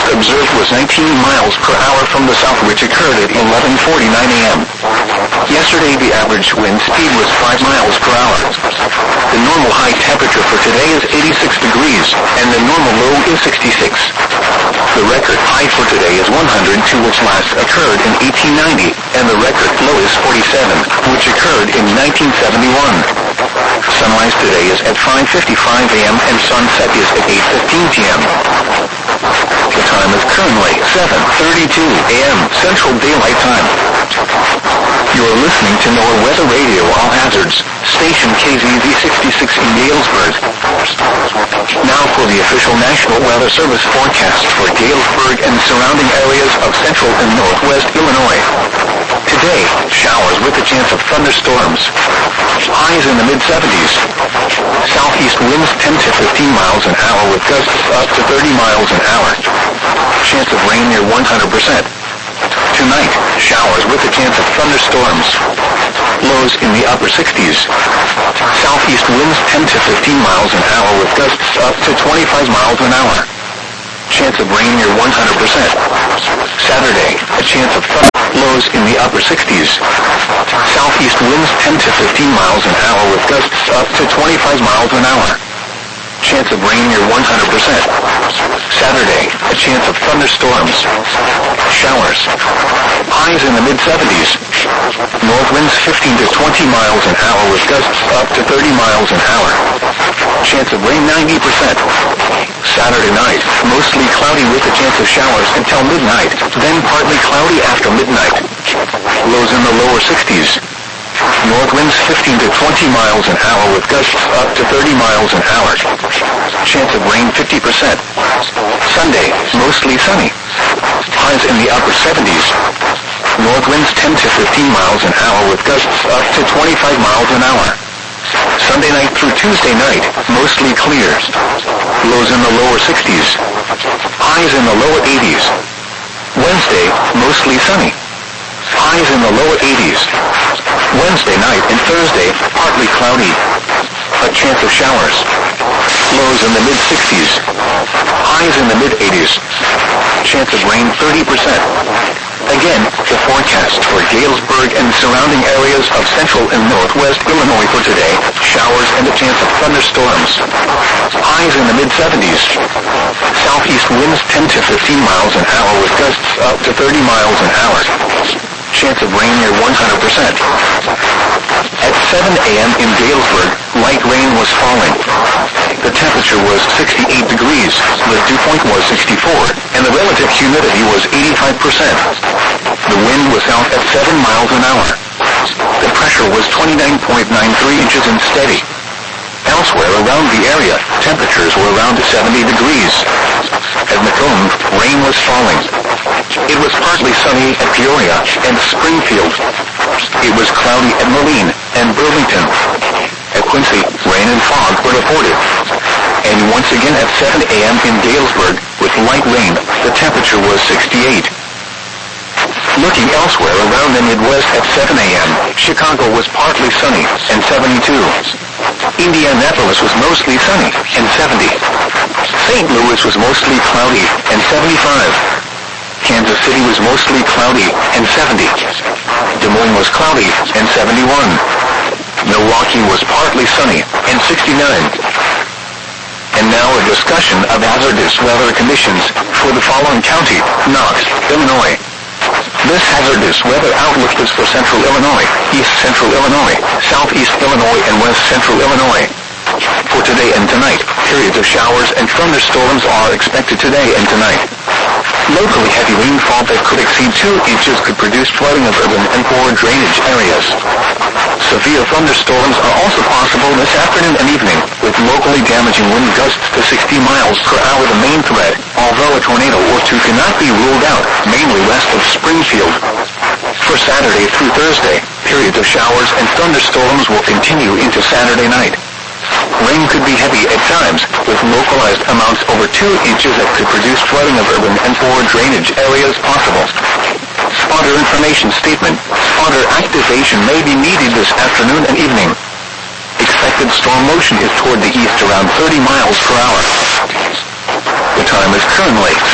observed was 19 miles per hour from the south, which occurred at 11:49 a.m. Yesterday, the average wind speed was 5 miles per hour. The normal high temperature for today is 86 degrees, and the normal low is 66. The record high for today is 102, which last occurred in 1890, and the record low is 47, which occurred in 1971. Sunrise today is at 5:55 a.m. and sunset is at 8:15 p.m. The time is currently 7:32 a.m. Central Daylight Time. You are listening to NOAA Weather Radio All Hazards, station KZZ66 in Galesburg. Now for the official National Weather Service forecast for Galesburg and surrounding areas of central and northwest Illinois. Today, showers with a chance of thunderstorms. Highs in the mid-70s. Southeast winds 10 to 15 miles an hour with gusts up to 30 miles an hour. Chance of rain near 100%. Tonight, showers with a chance of thunderstorms. Lows in the upper 60s. Southeast winds 10 to 15 miles an hour with gusts up to 25 miles an hour. Chance of rain near 100%. Saturday, a chance of thunder. Lows in the upper 60s. Southeast winds 10 to 15 miles an hour with gusts up to 25 miles an hour. Chance of rain near 100%. Saturday, a chance of thunderstorms. Showers. Highs in the mid-70s. North winds 15 to 20 miles an hour with gusts up to 30 miles an hour. Chance of rain 90%. Saturday night, mostly cloudy with a chance of showers until midnight, then partly cloudy after midnight. Lows in the lower 60s. North winds 15 to 20 miles an hour with gusts up to 30 miles an hour. Chance of rain 50%. Sunday, mostly sunny. Highs in the upper 70s. North winds 10 to 15 miles an hour with gusts up to 25 miles an hour. Sunday night through Tuesday night, mostly clear. Lows in the lower 60s. Highs in the lower 80s. Wednesday, mostly sunny. Highs in the lower 80s. Wednesday night and Thursday, partly cloudy. A chance of showers. Lows in the mid-60s. Highs in the mid-80s. Chance of rain 30%. Again, the forecast for Galesburg and surrounding areas of central and northwest Illinois for today, showers and a chance of thunderstorms. Highs in the mid-70s. Southeast winds 10 to 15 miles an hour with gusts up to 30 miles an hour. Chance of rain near 100%. At 7 a.m. in Galesburg, light rain was falling. The temperature was 68 degrees, the dew point was 64, and the relative humidity was 85%. The wind was out at 7 miles an hour. The pressure was 29.93 inches and steady. Elsewhere around the area, temperatures were around 70 degrees. At Macomb, rain was falling. It was partly sunny at Peoria and Springfield. It was cloudy at Moline and Burlington. At Quincy, rain and fog were reported. And once again at 7 a.m. in Galesburg, with light rain, the temperature was 68. Looking elsewhere around the Midwest at 7 a.m., Chicago was partly sunny and 72. Indianapolis was mostly sunny and 70. St. Louis was mostly cloudy and 75. Kansas City was mostly cloudy and 70. Des Moines was cloudy and 71. Milwaukee was partly sunny and 69. And now a discussion of hazardous weather conditions for the following county, Knox, Illinois. This hazardous weather outlook is for central Illinois, east central Illinois, southeast Illinois, and west central Illinois. For today and tonight, periods of showers and thunderstorms are expected today and tonight. Locally heavy rainfall that could exceed 2 inches could produce flooding of urban and poor drainage areas. Severe thunderstorms are also possible this afternoon and evening, with locally damaging wind gusts to 60 miles per hour the main threat, although a tornado or two cannot be ruled out, mainly west of Springfield. For Saturday through Thursday, periods of showers and thunderstorms will continue into Saturday night. Rain could be heavy at times, with localized amounts over 2 inches that could produce flooding of urban and poor drainage areas possible. Spotter information statement. Spotter activation may be needed this afternoon and evening. Expected storm motion is toward the east around 30 miles per hour. The time is currently